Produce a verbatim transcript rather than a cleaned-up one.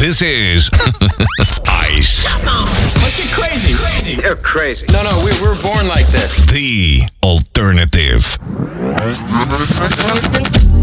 This is Ice. Let's get crazy. Crazy. You're crazy. No, no, we we're born like this. The alternative.